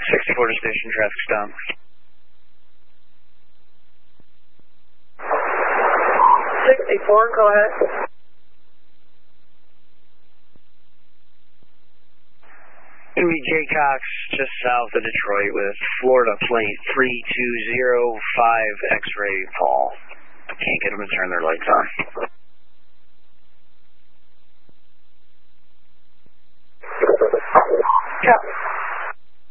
64 to station, traffic stop. 64, go ahead. Gonna be Jay Cox, just south of Detroit with Florida plate 3205 X-ray Paul. Can't get them to turn their lights on.